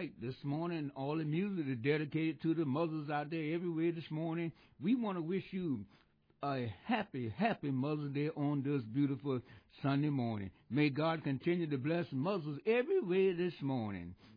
right. This morning, all the music is dedicated to the mothers out there everywhere this morning. We want to wish you a happy, happy Mother's Day on this beautiful Sunday morning. May God continue to bless mothers everywhere this morning.